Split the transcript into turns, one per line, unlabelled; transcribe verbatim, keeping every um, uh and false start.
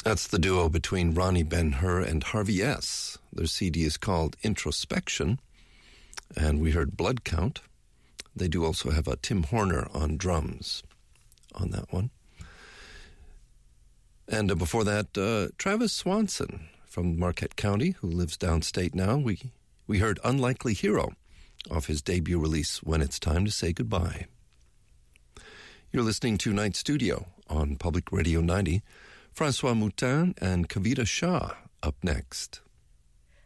That's the duo between Ronnie Ben-Hur and Harvey S. Their C D is called Introspection, and we heard Blood Count. They do also have a Tim Horner on drums on that one. And uh, before that, uh, Travis Swanson from Marquette County, who lives downstate now. We, we heard Unlikely Hero off his debut release, When It's Time to Say Goodbye. You're listening to Night Studio on Public Radio ninety. Francois Moutin and Kavita Shah up next.